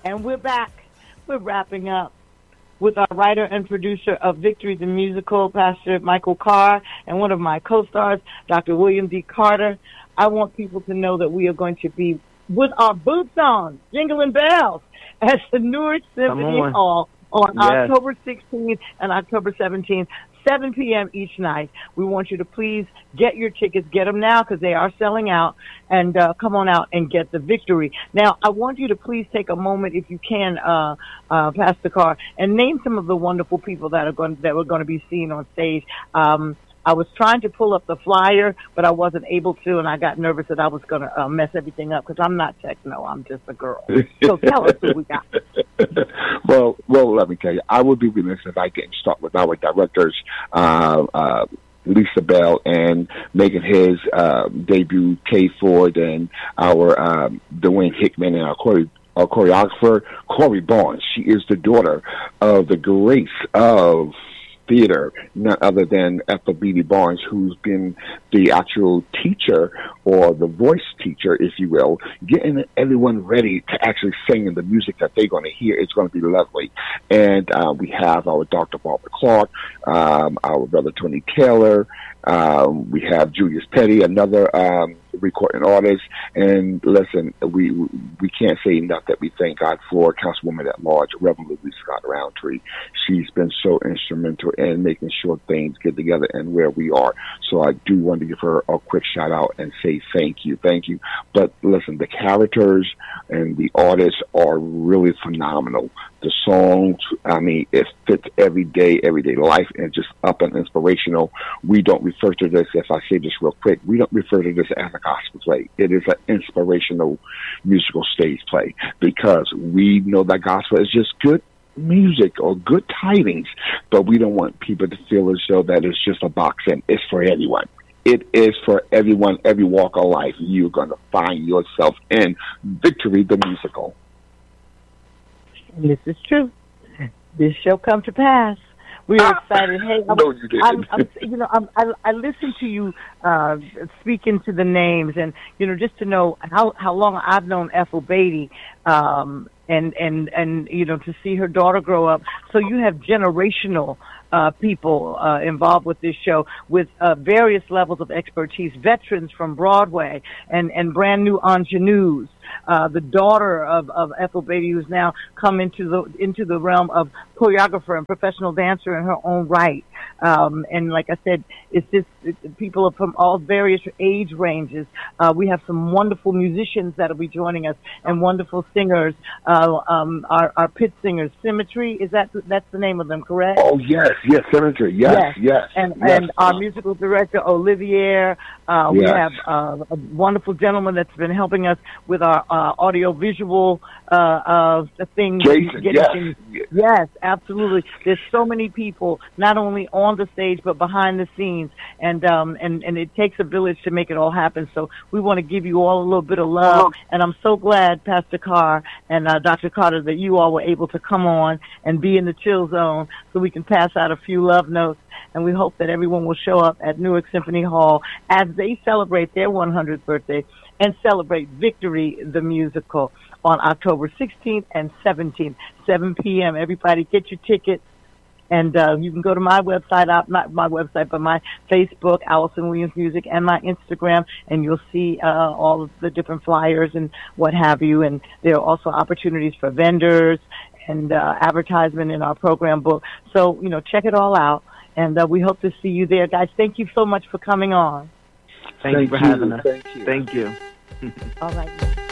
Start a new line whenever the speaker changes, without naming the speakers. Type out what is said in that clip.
And we're back. We're wrapping up with our writer and producer of Victory the Musical, Pastor Michael Carr, and one of my co-stars, Dr. William D. Carter. I want people to know that we are going to be with our boots on, jingling bells, at the Newark Symphony Hall on October 16th and October 17th, 7 p.m. each night. We want you to please get your tickets. Get them now because they are selling out. And come on out and get the victory. Now, I want you to please take a moment, if you can, Pastor Carr, and name some of the wonderful people that we're going to be seeing on stage. I was trying to pull up the flyer, but I wasn't able to, and I got nervous that I was going to mess everything up because I'm not techno. I'm just a girl. So tell us who we got.
Well, let me tell you, I would be remiss if I didn't start with our directors, Lisa Bell and making his debut, Kay Ford, and our Dwayne Hickman, and our choreographer, Corey Barnes. She is the daughter of the grace of theater, none other than Ethel Beatty Barnes, who's been the actual teacher or the voice teacher, if you will, getting everyone ready to actually sing in the music that they're going to hear. It's going to be lovely. And we have our Dr. Barbara Clark, our brother Tony Taylor, we have Julius Petty, another recording artist. And listen, we can't say enough that we thank God for Councilwoman at Large, Reverend Louise Scott Roundtree. She's been so instrumental in making sure things get together and where we are. So I do want to give her a quick shout out and say thank you. But listen, the characters and the artists are really phenomenal. The songs, I mean, it fits everyday life and just up and inspirational. We don't refer to this, if I say this real quick, we don't refer to this as a gospel play. It is an inspirational musical stage play because we know that gospel is just good music or good tidings, but we don't want people to feel as though that it's just a box and it's for anyone. It is for everyone, every walk of life. You're going to find yourself in Victory the Musical.
And this is true. This shall come to pass. We are excited. Hey, I listened to you speaking to the names, and just to know how long I've known Ethel Beatty, and to see her daughter grow up. So you have generational people involved with this show with various levels of expertise, veterans from Broadway and brand new ingenues. The daughter of Ethel Beatty, who's now come into the realm of choreographer and professional dancer in her own right. And like I said, it's just people from all various age ranges. We have some wonderful musicians that'll be joining us and wonderful singers. Our pit singers, Symmetry, that's the name of them, correct?
Oh yes, Symmetry, yes.
And our musical director, Olivier. We have a wonderful gentleman that's been helping us with our audio-visual things.
Jason,
Yes, absolutely. There's so many people, not only on the stage, but behind the scenes. And it takes a village to make it all happen. So we want to give you all a little bit of love. And I'm so glad, Pastor Carr and Dr. Carter, that you all were able to come on and be in the chill zone so we can pass out a few love notes. And we hope that everyone will show up at Newark Symphony Hall as they celebrate their 100th birthday and celebrate Victory the Musical on October 16th and 17th, 7 p.m. Everybody get your tickets. And you can go to my website, not my website, but my Facebook, Allison Williams Music, and my Instagram, and you'll see all of the different flyers and what have you. And there are also opportunities for vendors and advertisement in our program book. So, check it all out. And we hope to see you there. Guys, thank you so much for coming on.
Thank you for having us.
Thank you.
Thank you.
All right.